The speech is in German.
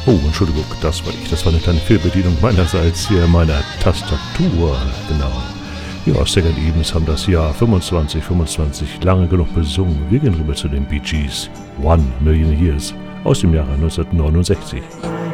Oh, Entschuldigung, das war ich. Das war eine kleine Fehlbedienung meinerseits hier meiner Tastatur. Genau. Ja, Second Evens haben das Jahr 25 lange genug besungen. Wir gehen rüber zu den Bee Gees. 1 Million Years aus dem Jahre 1969.